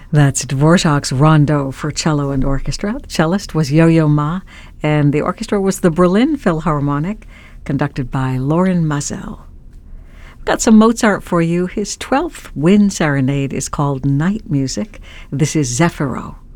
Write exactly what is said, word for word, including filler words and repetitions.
That's Dvorak's Rondo for cello and orchestra. The cellist was Yo-Yo Ma, and the orchestra was the Berlin Philharmonic, conducted by Lorin Maazel. Got some Mozart for you. His twelfth Wind Serenade is called Night Music. This is Zefiro.